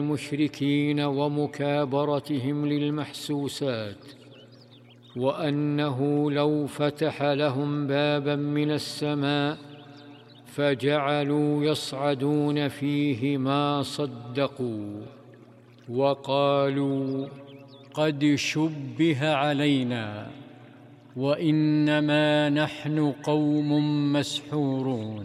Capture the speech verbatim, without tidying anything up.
المشركين ومكابرتهم للمحسوسات، وأنه لو فتح لهم بابا من السماء فجعلوا يصعدون فيه ما صدقوا، وقالوا: قد شبه علينا وإنما نحن قوم مسحورون.